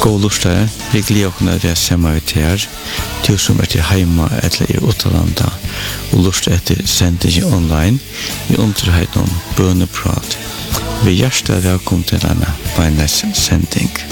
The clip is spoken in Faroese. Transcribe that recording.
God lustare, vi gleder oss når vi ser ut her, du som til heima eller i utalanda, og lust etter sending online i underhøyden om bønneprat. Vi hjertelig velkommen til denne bønnes sending.